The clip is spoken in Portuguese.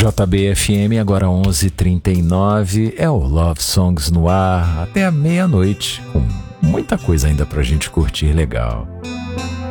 JBFM, agora 11h39, é o Love Songs no ar até a meia-noite, com muita coisa ainda pra gente curtir legal.